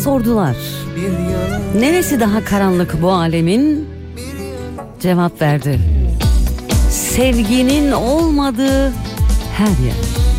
sordular. Neresi daha karanlık bu alemin? Cevap verdi. Sevginin olmadığı her yer.